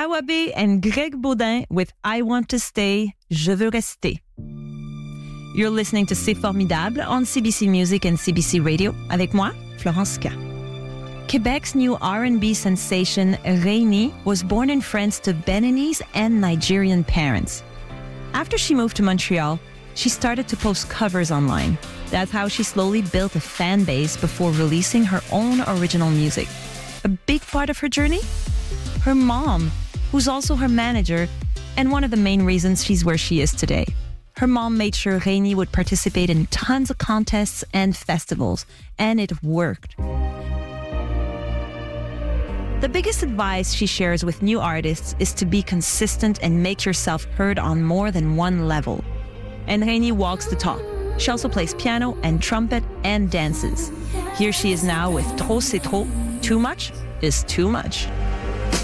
Awabe and Greg Baudin with I Want to Stay, Je veux rester. You're listening to C'est Formidable on CBC Music and CBC Radio avec moi, Florence K. Quebec's new R&B sensation, Rainie, was born in France to Beninese and Nigerian parents. After she moved to Montreal, she started to post covers online. That's how she slowly built a fan base before releasing her own original music. A big part of her journey? Her mom, who's also her manager, and one of the main reasons she's where she is today. Her mom made sure Rainie would participate in tons of contests and festivals, and it worked. The biggest advice she shares with new artists is to be consistent and make yourself heard on more than one level. And Rainie walks the talk. She also plays piano and trumpet and dances. Here she is now with Trop c'est trop. Too much is too much.